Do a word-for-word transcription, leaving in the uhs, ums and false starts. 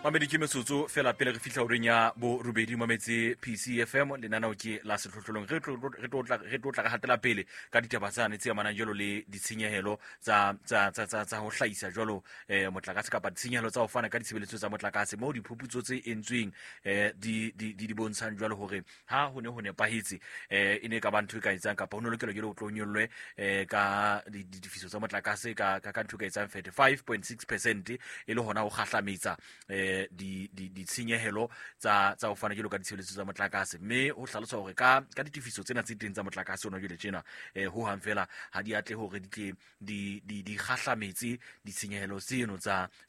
Mamedi ke metsotso fela pele re fihla oreng ya bo robedi mametse P C F M lenaneo ke la setlotlolong re tlo re tlo re tlo tla ga hatela pele ka ditaba tsane tse amanang jalo le ditshenyehelo tsa tsa tsa tsa tsa ho hlahisa jalo eh motlakase kapa ditshenyehelo tsa ho fana ka ditshebeletso tsa motlakase mo diphuputso tse entsweng eh di di di bontshang jalo hore ha ho ne ho nepahetse eh ine ka bantho ka etsang kapa ho no lokela jalo o tlo nyollwe eh ka difiso tsa motlakase ka ka ntho ka etsang thirty-five point six percent e le hona ho kgahlametsa eh di di ditshenyehelo tsa tsa ho fana jalo ka ditshebeletso tsa motlakase mme ho hlalosa hore ka ka ditifiso tsena tse teng tsa motlakase ona jole tjena eh ho hang fela ha di atle hore di tle di di di kgahlametse ditshenyehelo tseno tsa